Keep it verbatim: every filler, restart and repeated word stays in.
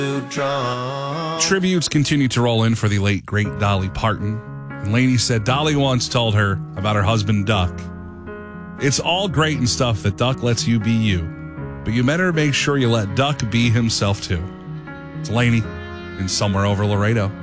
Tributes continue to roll in for the late, great Dolly Parton. And Lainey said Dolly once told her about her husband, Duck. It's all great and stuff that Duck lets you be you, but you better make sure you let Duck be himself too. It's Lainey in Somewhere Over Laredo.